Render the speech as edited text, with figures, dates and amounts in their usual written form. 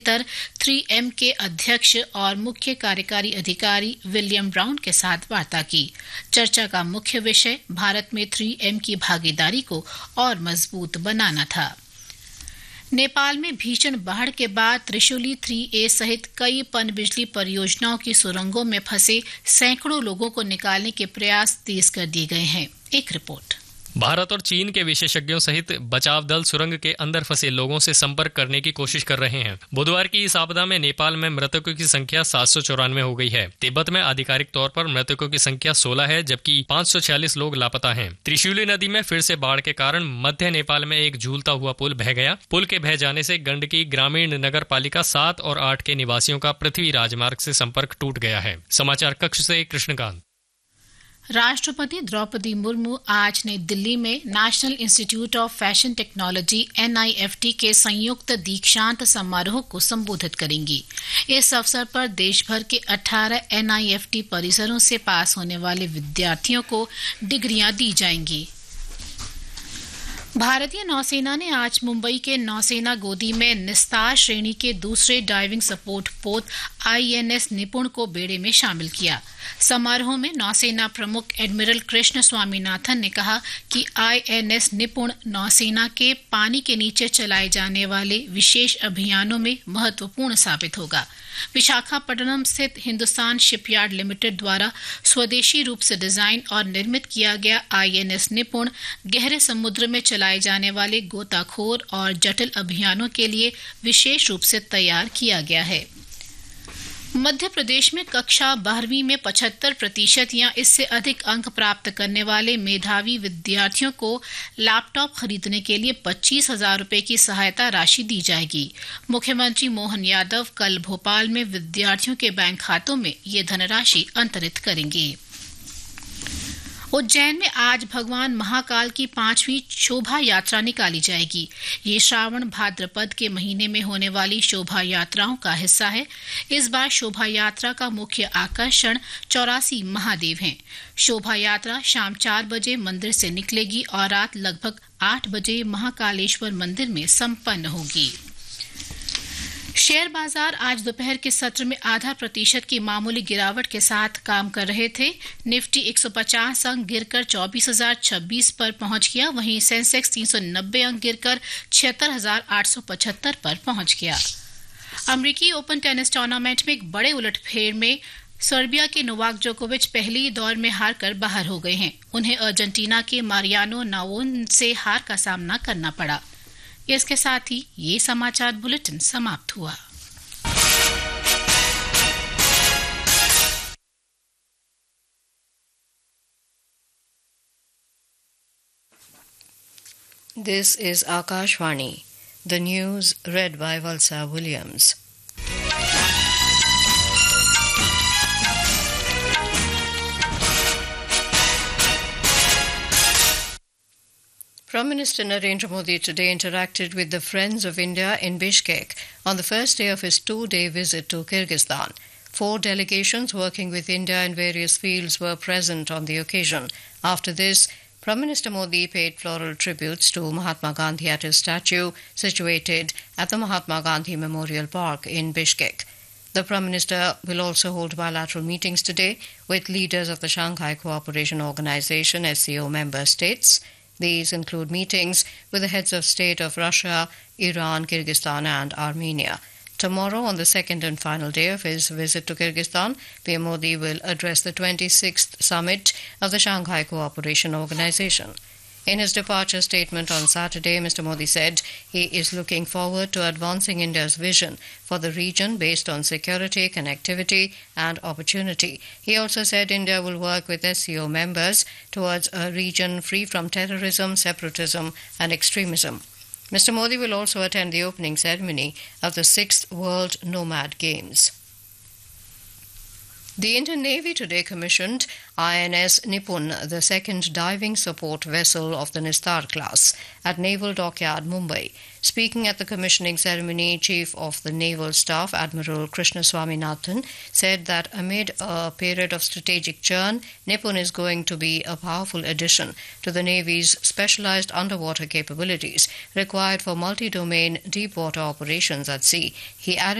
3M के अध्यक्ष और मुख्य कार्यकारी अधिकारी विलियम ब्राउन के साथ वार्ता की। चर्चा का मुख्य विषय भारत में 3M की भागीदारी को और मजबूत बनाना था। नेपाल में भीषण बाढ़ के बाद त्रिशूली 3A सहित कई पनबिजली परियोजनाओं की सुरंगों में फंसे सैकड़ों लोगों को निकालने के प्रयास तेज कर दिए गए हैं। एक रिपोर्ट। भारत और चीन के विशेषज्ञों सहित बचाव दल सुरंग के अंदर फंसे लोगों से संपर्क करने की कोशिश कर रहे हैं। बुधवार की इस आपदा में नेपाल में मृतकों की संख्या 794 हो गई है। तिब्बत में आधिकारिक तौर पर मृतकों की संख्या 16 है, जबकि 546 लोग लापता हैं। त्रिशूली नदी में फिर से बाढ़ के कारण मध्य नेपाल में एक झूलता हुआ पुल बह गया। पुल के बह जाने से गंडकी ग्रामीण नगर पालिका 7 और 8 के निवासियों का पृथ्वी राजमार्ग से संपर्क टूट गया है। समाचार कक्ष से कृष्णकांत। राष्ट्रपति द्रौपदी मुर्मू आज नई दिल्ली में national institute of fashion technology NIFT के संयुक्त दीक्षांत समारोह को संबोधित करेंगी। इस अवसर पर देश भर के 18 NIFT परिसरों से पास होने वाले विद्यार्थियों को डिग्रियां दी जाएंगी। भारतीय नौसेना ने आज मुंबई के नौसेना गोदी में निस्तार श्रेणी के दूसरे डाइविंग सपोर्ट पोत INS निपुण को बेड़े में शामिल किया। समारोह में नौसेना प्रमुख एडमिरल कृष्ण स्वामीनाथन ने कहा कि INS निपुण नौसेना के पानी के नीचे चलाए जाने वाले विशेष अभियानों में महत्वपूर्ण साबित होगा। विशाखापट्टनम स्थित हिंदुस्तान शिपयार्ड लिमिटेड द्वारा स्वदेशी रूप से डिजाइन और निर्मित किया गया INS निपुण गहरे समुद्र में चलाए जाने वाले गोताखोर और जटिल अभियानों के लिए विशेष रूप से तैयार किया गया है। मध्य प्रदेश में कक्षा 12वीं में 75% या इससे अधिक अंक प्राप्त करने वाले मेधावी विद्यार्थियों को लैपटॉप खरीदने के लिए 25,000 रुपए की सहायता राशि दी जाएगी। मुख्यमंत्री मोहन यादव कल भोपाल में विद्यार्थियों के बैंक खातों में ये धनराशि अंतरित करेंगे। उज्जैन में आज भगवान महाकाल की 5वीं शोभा यात्रा निकाली जाएगी। ये श्रावण भाद्रपद के महीने में होने वाली शोभा यात्राओं का हिस्सा है। इस बार शोभा यात्रा का मुख्य आकर्षण 84 महादेव हैं। शोभा यात्रा शाम 4 बजे मंदिर से निकलेगी और रात लगभग 8 बजे महाकालेश्वर मंदिर में संपन्न होगी। शेयर बाजार आज दोपहर के सत्र में 0.5% की मामूली गिरावट के साथ काम कर रहे थे। निफ्टी 150 अंक गिरकर 24,026 पर पहुंच गया। वहीं सेंसेक्स 390 अंक गिरकर 76,875 पर पहुंच गया। अमेरिकी ओपन टेनिस टूर्नामेंट में एक बड़े उलटफेर में सर्बिया के नोवाक जोकोविच पहले ही दौर में हार कर बाहर हो गए हैं। उन्हें अर्जेंटीना के मारियानो नावोन से हार का सामना करना पड़ा। इसके साथ ही ये समाचार बुलेटिन समाप्त हुआ। This is Akashvani. The news read by Valsa Williams. Prime Minister Narendra Modi today interacted with the Friends of India in Bishkek on the first day of his 2-day visit to Kyrgyzstan. 4 delegations working with India in various fields were present on the occasion. After this, Prime Minister Modi paid floral tributes to Mahatma Gandhi at his statue situated at the Mahatma Gandhi Memorial Park in Bishkek. The Prime Minister will also hold bilateral meetings today with leaders of the Shanghai Cooperation Organization SCO member states. These include meetings with the heads of state of Russia, Iran, Kyrgyzstan and Armenia. Tomorrow, on the second and final day of his visit to Kyrgyzstan, PM Modi will address the 26th summit of the Shanghai Cooperation Organization. In his departure statement on Saturday, Mr. Modi said he is looking forward to advancing India's vision for the region based on security, connectivity and opportunity. He also said India will work with SCO members towards a region free from terrorism, separatism and extremism. Mr. Modi will also attend the opening ceremony of the 6th World Nomad Games. The Indian Navy today commissioned INS Nipun, the second diving support vessel of the Nistar class, at Naval Dockyard, Mumbai. Speaking at the commissioning ceremony, Chief of the Naval Staff, Admiral Krishna Swaminathan, said that amid a period of strategic churn, Nipun is going to be a powerful addition to the Navy's specialized underwater capabilities required for multi-domain deep water operations at sea. He added